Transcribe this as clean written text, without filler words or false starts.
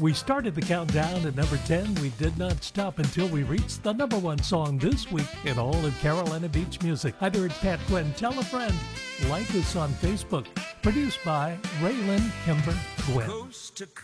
We started the countdown at number 10. We did not stop until we reached the number one song this week in all of Carolina Beach music. Hi there, it's Pat Quinn. Tell a friend. Like us on Facebook. Produced by Raylan Kimber Quinn.